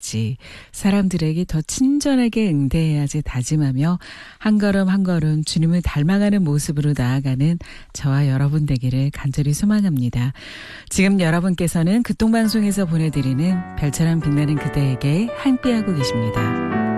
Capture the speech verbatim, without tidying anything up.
할지, 사람들에게 더 친절하게 응대해야지 다짐하며 한 걸음 한 걸음 주님을 닮아가는 모습으로 나아가는 저와 여러분 되기를 간절히 소망합니다. 지금 여러분께서는 극동방송에서 보내드리는 별처럼 빛나는 그대에게 함께하고 계십니다.